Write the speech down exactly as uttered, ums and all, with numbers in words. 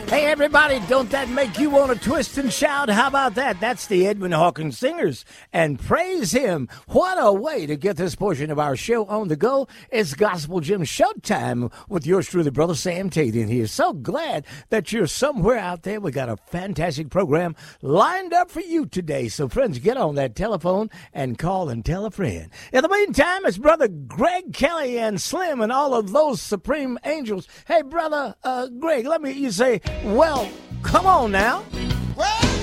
Hey, everybody, don't that make you want to twist and shout? How about that? That's the Edwin Hawkins Singers, and praise him. What a way to get this portion of our show on the go. It's Gospel Jim Showtime with yours truly, Brother Sam Tate in here. So glad that you're somewhere out there. We got a fantastic program lined up for you today. So, friends, get on that telephone and call and tell a friend. In the meantime, it's Brother Greg Kelly and Slim and all of those supreme angels. Hey, Brother uh, Greg, let me you say, well, come on now.